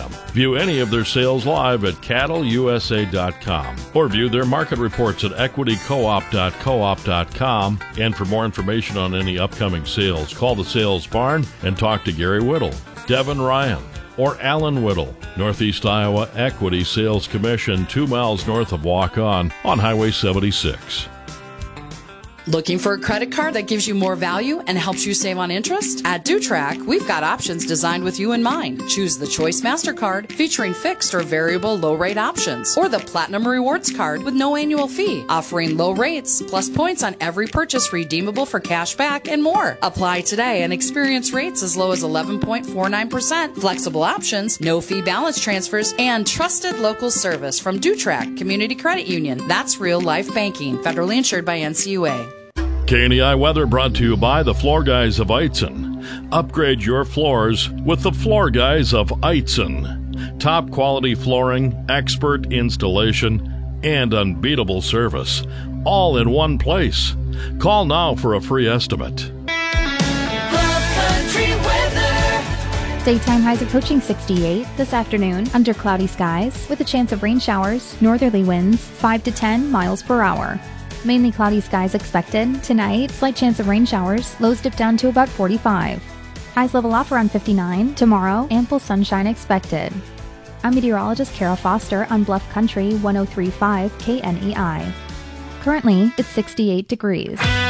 a.m. View any of their sales live at cattleusa.com or view their market reports at equitycoop.coop.com. And for more information on any upcoming sales, call the Sales Barn and talk to Gary Whittle, Devin Ryan, or Alan Whittle. Northeast Iowa Equity Sales Commission, 2 miles north of Waukon on Highway 76. Looking for a credit card that gives you more value and helps you save on interest? At DuTrack, we've got options designed with you in mind. Choose the Choice MasterCard featuring fixed or variable low-rate options, or the Platinum Rewards Card with no annual fee, offering low rates plus points on every purchase redeemable for cash back and more. Apply today and experience rates as low as 11.49%, flexible options, no fee balance transfers, and trusted local service from DuTrack Community Credit Union. That's real life banking. Federally insured by NCUA. KNEI weather brought to you by the Floor Guys of Eitzen. Upgrade your floors with the Floor Guys of Eitzen. Top quality flooring, expert installation, and unbeatable service. All in one place. Call now for a free estimate. Daytime highs approaching 68 this afternoon under cloudy skies with a chance of rain showers, northerly winds 5 to 10 miles per hour. Mainly cloudy skies expected. Tonight, slight chance of rain showers. Lows dip down to about 45. Highs level off around 59. Tomorrow, ample sunshine expected. I'm meteorologist Kara Foster on Bluff Country 103.5 KNEI. Currently, it's 68 degrees.